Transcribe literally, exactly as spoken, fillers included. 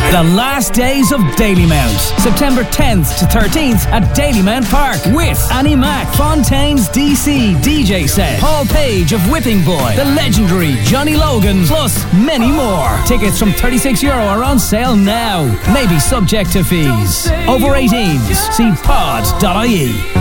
The last days of Dalymount. September tenth to thirteenth at Dalymount Park with Annie Mac, Fontaine's D C D J set, Paul Page of Whipping Boy, the legendary Johnny Logan, plus many more. Tickets from thirty-six euro are on sale now. Maybe subject to fees. Over eighteens. See pod dot I E.